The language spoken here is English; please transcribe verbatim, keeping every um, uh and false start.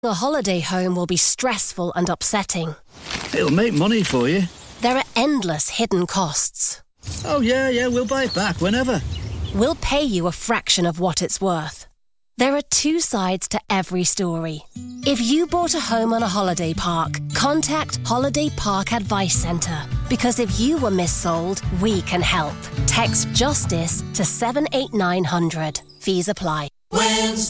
A holiday home will be stressful and upsetting. It'll make money for you. There are endless hidden costs. Oh, yeah, yeah, we'll buy it back whenever. We'll pay you a fraction of what it's worth. There are two sides to every story. If you bought a home on a holiday park, contact Holiday Park Advice Centre. Because if you were missold, we can help. Text JUSTICE to seven eight nine hundred. Fees apply. Wednesday.